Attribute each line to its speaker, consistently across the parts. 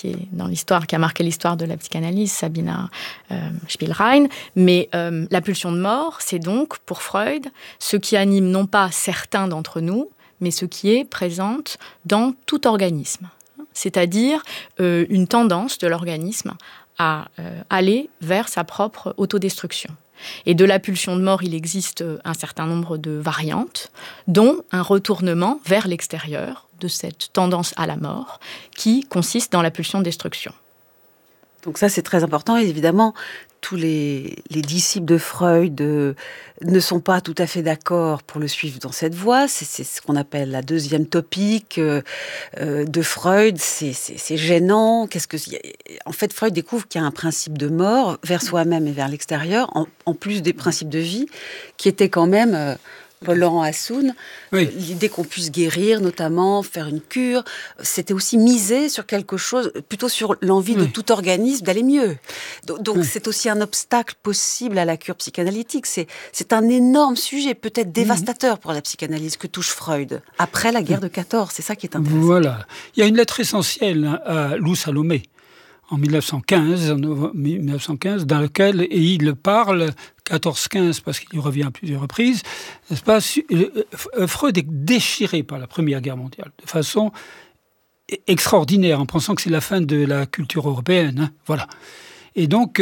Speaker 1: qui est dans l'histoire, qui a marqué l'histoire de la psychanalyse, Sabina Spielrein. Mais la pulsion de mort, c'est donc, pour Freud, ce qui anime non pas certains d'entre nous, mais ce qui est présente dans tout organisme. C'est-à-dire une tendance de l'organisme à aller vers sa propre autodestruction. Et de la pulsion de mort, il existe un certain nombre de variantes, dont un retournement vers l'extérieur de cette tendance à la mort qui consiste dans la pulsion de destruction.
Speaker 2: Donc ça, c'est très important. Et évidemment, tous les disciples de Freud ne sont pas tout à fait d'accord pour le suivre dans cette voie. C'est ce qu'on appelle la deuxième topique de Freud. C'est gênant. En fait, Freud découvre qu'il y a un principe de mort vers soi-même et vers l'extérieur, en plus des principes de vie, qui étaient quand même... Paul Laurent Hassoun, l'idée qu'on puisse guérir, notamment faire une cure, c'était aussi miser sur quelque chose, plutôt sur l'envie de tout organisme d'aller mieux. Donc c'est aussi un obstacle possible à la cure psychanalytique. C'est un énorme sujet, peut-être dévastateur pour la psychanalyse que touche Freud, après la guerre de 14, c'est ça qui est intéressant.
Speaker 3: Voilà. Il y a une lettre essentielle à Lou Salomé, en 1915, dans laquelle il parle, 14-15, parce qu'il y revient à plusieurs reprises, n'est-ce pas, Freud est déchiré par la Première Guerre mondiale, de façon extraordinaire, en pensant que c'est la fin de la culture européenne. Voilà. Et donc,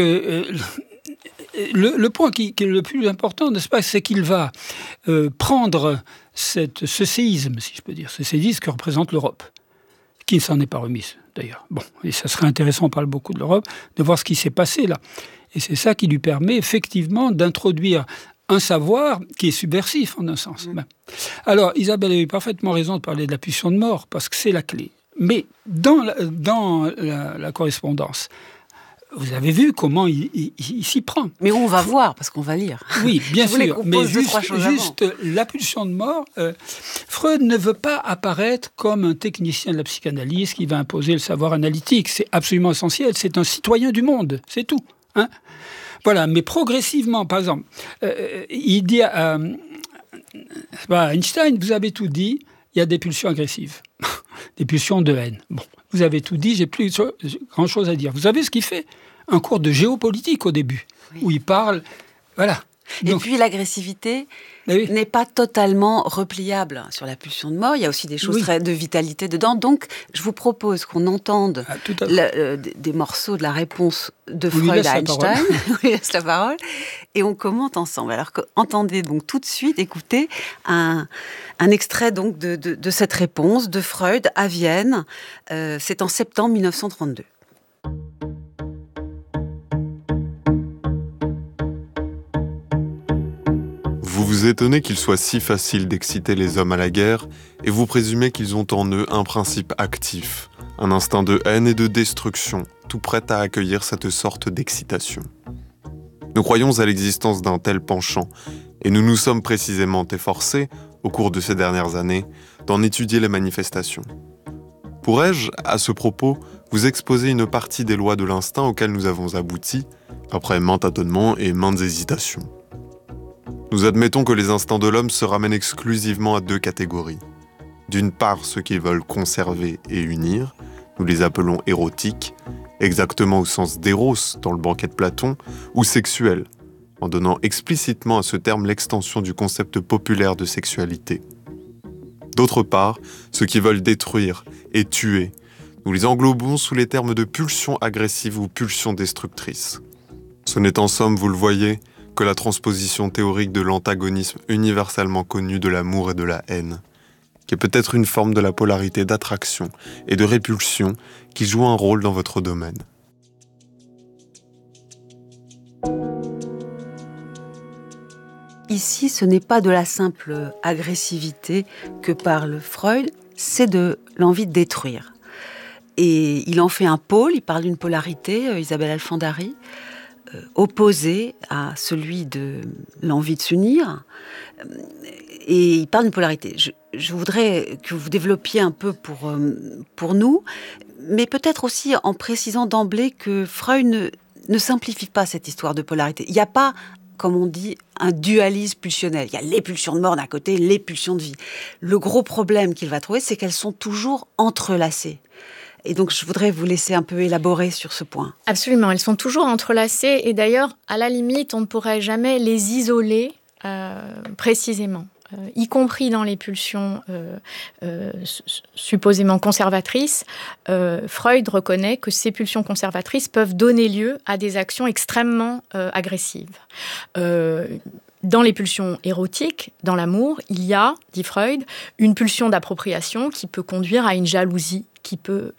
Speaker 3: le point qui est le plus important, n'est-ce pas, c'est qu'il va prendre ce séisme, si je peux dire, ce séisme que représente l'Europe, qui ne s'en est pas remise, d'ailleurs. Bon, et ça serait intéressant, on parle beaucoup de l'Europe, de voir ce qui s'est passé là. Et c'est ça qui lui permet effectivement d'introduire un savoir qui est subversif, en un sens. Alors, Isabelle a eu parfaitement raison de parler de la pulsion de mort, parce que c'est la clé. Mais dans la correspondance, vous avez vu comment il s'y prend.
Speaker 2: Mais on va voir, parce qu'on va lire.
Speaker 3: Oui, bien sûr. Mais juste la pulsion de mort, Freud ne veut pas apparaître comme un technicien de la psychanalyse qui va imposer le savoir analytique. C'est absolument essentiel. C'est un citoyen du monde. C'est tout. Hein, voilà. Mais progressivement, par exemple, il dit à Einstein, vous avez tout dit, il y a des pulsions agressives. Des pulsions de haine. Bon, vous avez tout dit, j'ai plus grand-chose à dire. Vous savez ce qu'il fait ? Un cours de géopolitique au début, où il parle... Voilà.
Speaker 2: Et puis l'agressivité n'est pas totalement repliable sur la pulsion de mort. Il y a aussi des choses de vitalité dedans. Donc, je vous propose qu'on entende des morceaux de la réponse de Freud à Einstein. On lui laisse la parole. Et on commente ensemble. Alors, entendez donc tout de suite, écoutez un extrait donc de cette réponse de Freud à Vienne. C'est en septembre 1932.
Speaker 4: Vous vous étonnez qu'il soit si facile d'exciter les hommes à la guerre et vous présumez qu'ils ont en eux un principe actif, un instinct de haine et de destruction, tout prêt à accueillir cette sorte d'excitation. Nous croyons à l'existence d'un tel penchant et nous nous sommes précisément efforcés, au cours de ces dernières années, d'en étudier les manifestations. Pourrais-je, à ce propos, vous exposer une partie des lois de l'instinct auxquelles nous avons abouti, après maints tâtonnements et maintes hésitations ? Nous admettons que les instincts de l'homme se ramènent exclusivement à deux catégories. D'une part, ceux qui veulent conserver et unir, nous les appelons érotiques, exactement au sens d'éros dans le banquet de Platon, ou sexuels, en donnant explicitement à ce terme l'extension du concept populaire de sexualité. D'autre part, ceux qui veulent détruire et tuer, nous les englobons sous les termes de pulsion agressive ou pulsion destructrice. Ce n'est en somme, vous le voyez, que la transposition théorique de l'antagonisme universellement connu de l'amour et de la haine, qui est peut-être une forme de la polarité d'attraction et de répulsion qui joue un rôle dans votre domaine.
Speaker 2: Ici, ce n'est pas de la simple agressivité que parle Freud, c'est de l'envie de détruire. Et il en fait un pôle, il parle d'une polarité, Isabelle Alfandari, opposé à celui de l'envie de s'unir. Et il parle d'une polarité. Je voudrais que vous développiez un peu pour nous, mais peut-être aussi en précisant d'emblée que Freud ne simplifie pas cette histoire de polarité. Il n'y a pas, comme on dit, un dualisme pulsionnel. Il y a les pulsions de mort d'un côté, les pulsions de vie. Le gros problème qu'il va trouver, c'est qu'elles sont toujours entrelacées. Et donc, je voudrais vous laisser un peu élaborer sur ce point.
Speaker 1: Absolument, elles sont toujours entrelacées et d'ailleurs, à la limite, on ne pourrait jamais les isoler précisément. Y compris dans les pulsions supposément conservatrices, Freud reconnaît que ces pulsions conservatrices peuvent donner lieu à des actions extrêmement agressives. Dans les pulsions érotiques, dans l'amour, il y a, dit Freud, une pulsion d'appropriation qui peut conduire à une jalousie, qui peut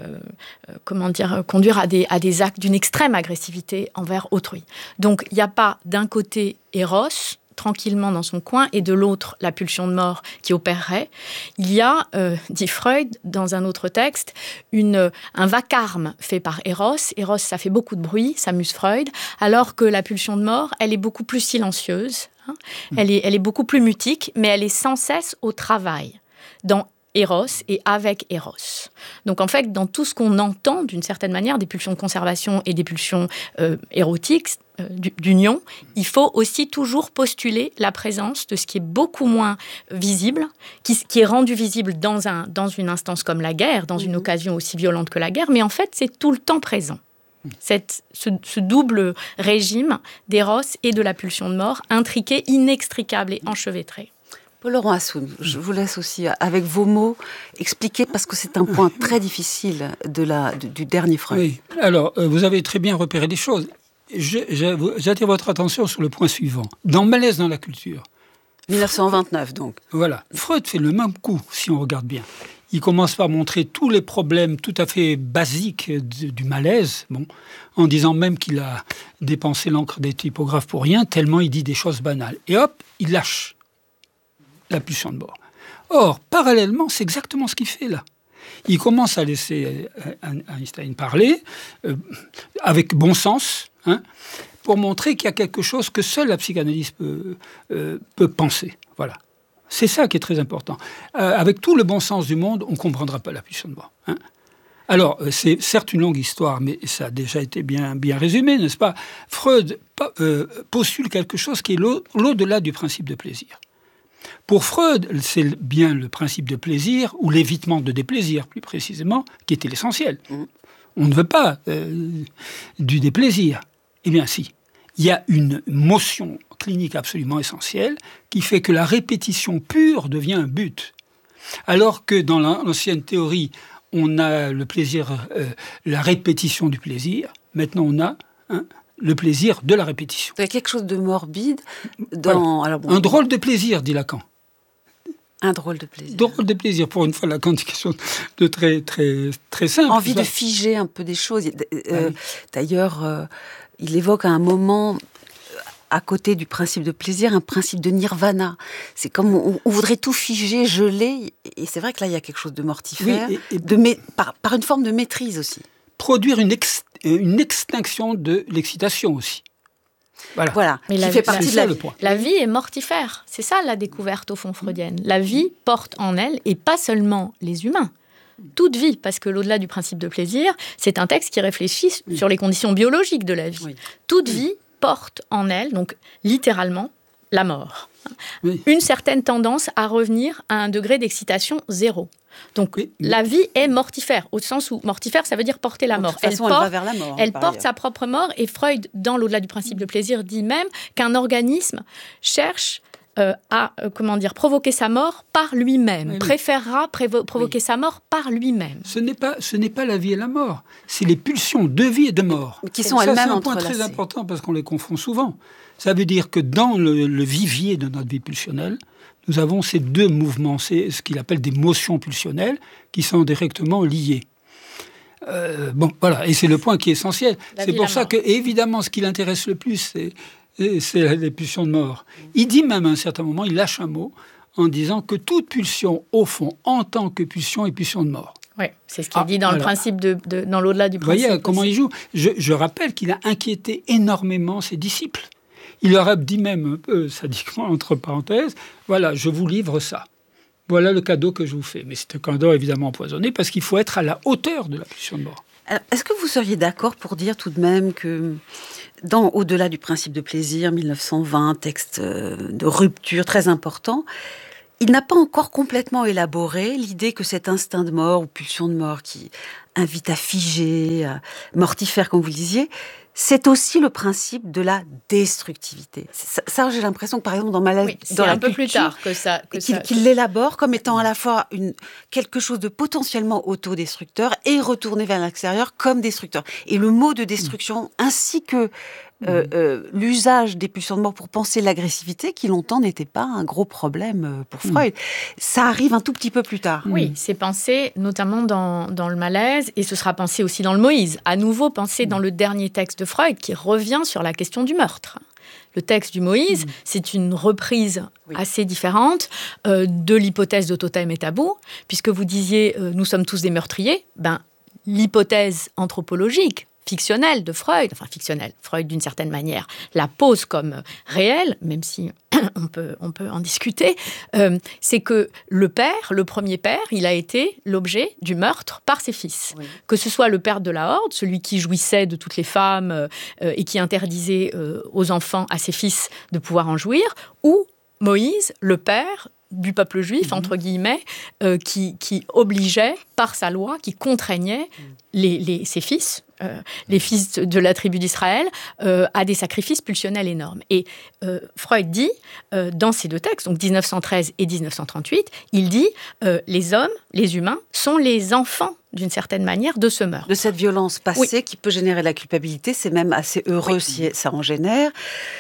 Speaker 1: conduire à des actes d'une extrême agressivité envers autrui. Donc, il n'y a pas d'un côté Eros, tranquillement dans son coin, et de l'autre, la pulsion de mort qui opérerait. Il y a, dit Freud, dans un autre texte, un vacarme fait par Eros. Eros, ça fait beaucoup de bruit, ça amuse Freud, alors que la pulsion de mort, elle est beaucoup plus silencieuse, hein. Elle est beaucoup plus mutique, mais elle est sans cesse au travail, dans Eros et avec Eros. Donc en fait, dans tout ce qu'on entend, d'une certaine manière, des pulsions de conservation et des pulsions érotiques, d'union, il faut aussi toujours postuler la présence de ce qui est beaucoup moins visible, qui est rendu visible dans une instance comme la guerre, dans une occasion aussi violente que la guerre, mais en fait, c'est tout le temps présent. Ce double régime d'Eros et de la pulsion de mort, intriqué, inextricable et enchevêtré.
Speaker 2: Paul-Laurent Assoun, je vous laisse aussi, avec vos mots, expliquer, parce que c'est un point très difficile du dernier Freud.
Speaker 3: Oui, alors, vous avez très bien repéré les choses. J'attire votre attention sur le point suivant. Dans Malaise dans la culture.
Speaker 2: 1929, donc.
Speaker 3: Voilà. Freud fait le même coup, si on regarde bien. Il commence par montrer tous les problèmes tout à fait basiques du malaise, en disant même qu'il a dépensé l'encre des typographes pour rien, tellement il dit des choses banales. Et hop, il lâche la pulsion de mort. Or, parallèlement, c'est exactement ce qu'il fait là. Il commence à laisser Einstein parler avec bon sens, pour montrer qu'il y a quelque chose que seule la psychanalyse peut penser. Voilà. C'est ça qui est très important. Avec tout le bon sens du monde, on ne comprendra pas la pulsion de mort. Alors, c'est certes une longue histoire, mais ça a déjà été bien résumé, n'est-ce pas ? Freud postule quelque chose qui est l'au-delà du principe de plaisir. Pour Freud, c'est bien le principe de plaisir, ou l'évitement de déplaisir, plus précisément, qui était l'essentiel. On ne veut pas du déplaisir. Eh bien, si. Il y a une motion clinique absolument essentielle qui fait que la répétition pure devient un but. Alors que dans l'ancienne théorie, on a le plaisir, la répétition du plaisir. Maintenant, on a le plaisir de la répétition.
Speaker 2: Il y a quelque chose de morbide dans...
Speaker 3: Voilà.
Speaker 2: Alors,
Speaker 3: un drôle de plaisir, dit Lacan.
Speaker 2: Un drôle de plaisir.
Speaker 3: Drôle de plaisir. Pour une fois, Lacan dit quelque chose de très, très, très simple.
Speaker 2: Envie de figer un peu des choses. D'ailleurs, il évoque à un moment, à côté du principe de plaisir, un principe de nirvana. C'est comme on voudrait tout figer, geler. Et c'est vrai que là, il y a quelque chose de mortifère, par une forme de maîtrise aussi.
Speaker 3: Produire une extinction de l'excitation aussi.
Speaker 2: Voilà.
Speaker 1: Mais
Speaker 2: qui fait partie de la vie.
Speaker 1: La vie est mortifère. C'est ça la découverte au fond freudienne. La vie porte en elle, et pas seulement les humains, toute vie, parce que l'au-delà du principe de plaisir, c'est un texte qui réfléchit sur les conditions biologiques de la vie. Oui. Toute vie porte en elle, donc littéralement, la mort. Oui. Une certaine tendance à revenir à un degré d'excitation zéro. Donc la vie est mortifère, au sens où mortifère, ça veut dire porter la mort.
Speaker 2: Elle va vers la mort.
Speaker 1: Elle porte sa propre mort, et Freud, dans l'au-delà du principe de plaisir, dit même qu'un organisme cherche à provoquer sa mort par lui-même, préférera provoquer sa mort par lui-même.
Speaker 3: Ce n'est pas la vie et la mort, c'est les pulsions de vie et de mort.
Speaker 2: Qui sont elles-mêmes entrelacées.
Speaker 3: C'est un point très important parce qu'on les confond souvent. Ça veut dire que dans le vivier de notre vie pulsionnelle, nous avons ces deux mouvements, c'est ce qu'il appelle des motions pulsionnelles, qui sont directement liées. Voilà, et c'est le point qui est essentiel. C'est pour ça que, évidemment, ce qui l'intéresse le plus, c'est les pulsions de mort. Il dit même à un certain moment, il lâche un mot, en disant que toute pulsion, au fond, en tant que pulsion, est pulsion de mort.
Speaker 1: Oui, c'est ce qu'il dit dans le principe dans l'au-delà du principe.
Speaker 3: Vous voyez comment il joue. Je rappelle qu'il a inquiété énormément ses disciples. Il leur a dit même un peu sadiquement, entre parenthèses, voilà, je vous livre ça. Voilà le cadeau que je vous fais. Mais c'est un cadeau évidemment empoisonné parce qu'il faut être à la hauteur de la pulsion de mort.
Speaker 2: Alors, est-ce que vous seriez d'accord pour dire tout de même que au-delà du principe de plaisir, 1920, texte de rupture très important, il n'a pas encore complètement élaboré l'idée que cet instinct de mort ou pulsion de mort qui invite à figer, mortifère, comme vous le disiez, c'est aussi le principe de la destructivité. Ça, j'ai l'impression que, par exemple, dans Malaise, dans la
Speaker 1: un peu
Speaker 2: culture,
Speaker 1: plus tard que ça.
Speaker 2: Qu'il l'élabore comme étant à la fois quelque chose de potentiellement autodestructeur et retourné vers l'extérieur comme destructeur. Et le mot de destruction, ainsi que l'usage des pulsions de mort pour penser l'agressivité, qui longtemps n'était pas un gros problème pour Freud, ça arrive un tout petit peu plus tard.
Speaker 1: Oui, c'est pensé notamment dans le Malaise, et ce sera pensé aussi dans le Moïse. À nouveau pensé dans le dernier texte de Freud, qui revient sur la question du meurtre. Le texte du Moïse, c'est une reprise assez différente de l'hypothèse de totem et tabou, puisque vous disiez « nous sommes tous des meurtriers », l'hypothèse anthropologique, fictionnelle de Freud, enfin fictionnelle, Freud d'une certaine manière, la pose comme réelle, même si on peut en discuter, c'est que le père, le premier père, il a été l'objet du meurtre par ses fils. Oui. Que ce soit le père de la Horde, celui qui jouissait de toutes les femmes et qui interdisait aux enfants, à ses fils, de pouvoir en jouir, ou Moïse, le père du peuple juif, entre guillemets, qui obligeait, par sa loi, qui contraignait ses fils, les fils de la tribu d'Israël, à des sacrifices pulsionnels énormes. Et Freud dit, dans ces deux textes, donc 1913 et 1938, il dit les hommes, les humains, sont les enfants, d'une certaine manière, de ce meurtre.
Speaker 2: De cette violence passée qui peut générer la culpabilité, c'est même assez heureux si ça en génère.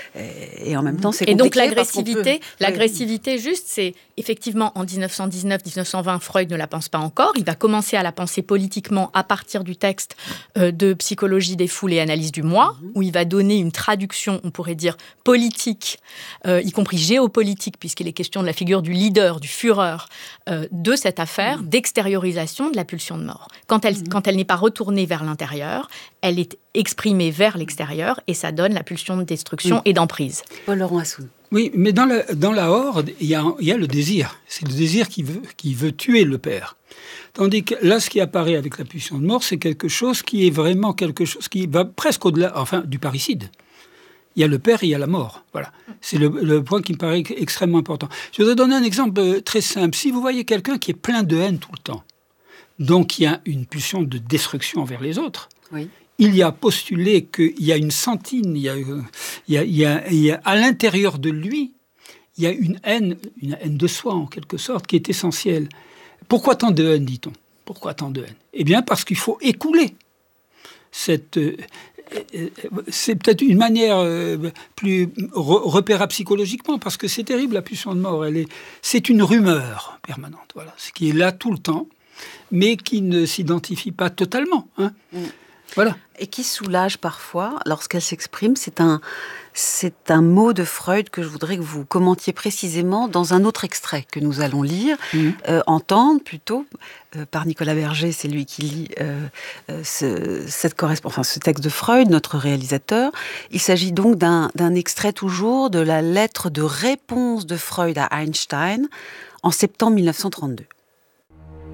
Speaker 2: Et en même temps, c'est compliqué.
Speaker 1: Et donc l'agressivité, juste, c'est effectivement en 1919-1920, Freud ne la pense pas encore. Il va commencer à la penser politiquement à partir du texte de Psychologie des foules et analyse du moi, où il va donner une traduction, on pourrait dire, politique, y compris géopolitique, puisqu'il est question de la figure du leader, du Führer, de cette affaire d'extériorisation de la pulsion de mort. Quand elle n'est pas retournée vers l'intérieur, elle est exprimée vers l'extérieur et ça donne la pulsion de destruction et d'emprise.
Speaker 2: Paul-Laurent Assoun.
Speaker 3: Oui, mais dans la Horde, il y a le désir. C'est le désir qui veut tuer le père. Tandis que là, ce qui apparaît avec la pulsion de mort, c'est quelque chose qui est vraiment quelque chose qui va presque au-delà, du parricide. Il y a le père et il y a la mort. Voilà. C'est le point qui me paraît extrêmement important. Je voudrais donner un exemple très simple. Si vous voyez quelqu'un qui est plein de haine tout le temps, donc il y a une pulsion de destruction envers les autres, il y a postulé qu'il y a une sentine, il y a à l'intérieur de lui, il y a une haine de soi en quelque sorte, qui est essentielle. Pourquoi tant de haine, dit-on ? Pourquoi tant de haine ? Eh bien, parce qu'il faut écouler c'est peut-être une manière plus repérable psychologiquement, parce que c'est terrible, la pulsion de mort. C'est une rumeur permanente, voilà, ce qui est là tout le temps, mais qui ne s'identifie pas totalement. Voilà.
Speaker 2: Et qui soulage parfois, lorsqu'elle s'exprime. C'est un mot de Freud que je voudrais que vous commentiez précisément dans un autre extrait que nous allons lire, entendre plutôt, par Nicolas Berger, c'est lui qui lit ce texte de Freud, notre réalisateur. Il s'agit donc d'un extrait toujours de la lettre de réponse de Freud à Einstein en septembre 1932.